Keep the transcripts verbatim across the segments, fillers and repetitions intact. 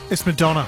It's Madonna.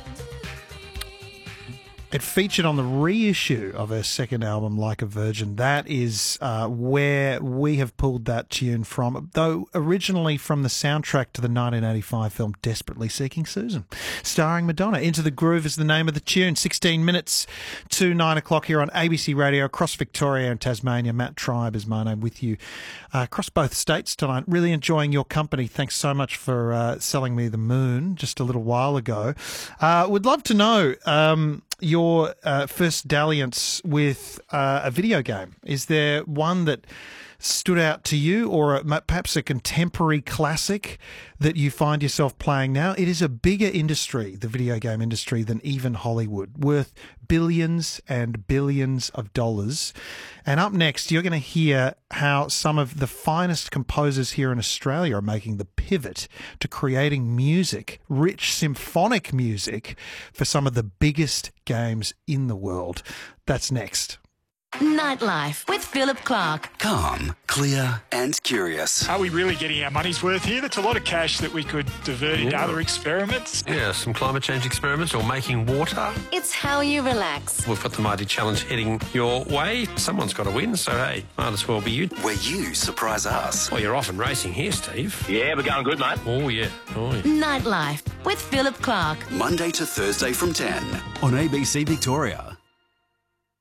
It featured on the reissue of her second album, Like a Virgin. That is uh, where we have pulled that tune from, though originally from the soundtrack to the nineteen eighty-five film Desperately Seeking Susan, starring Madonna. Into the Groove is the name of the tune. sixteen minutes to nine o'clock here on A B C Radio across Victoria and Tasmania. Matt Tribe is my name with you uh, across both states tonight. Really enjoying your company. Thanks so much for uh, selling me the moon just a little while ago. Uh, would love to know... Um, your uh, first dalliance with uh, a video game. Is there one that stood out to you, or a, perhaps a contemporary classic that you find yourself playing now? It is a bigger industry, the video game industry, than even Hollywood, worth billions and billions of dollars. And up next, you're going to hear how some of the finest composers here in Australia are making the pivot to creating music, rich symphonic music, for some of the biggest games in the world. That's next. Nightlife with Philip Clark. Calm, clear and curious. Are we really getting our money's worth here? That's a lot of cash that we could divert into Yeah. other experiments. Yeah, some climate change experiments or making water. It's how you relax. We've got the Mighty Challenge heading your way. Someone's got to win, so hey, might as well be you. Where you surprise us. Well, you're off and racing here, Steve. Yeah, we're going good, mate. Oh, yeah. Oh, yeah. Nightlife with Philip Clark. Monday to Thursday from ten on A B C Victoria.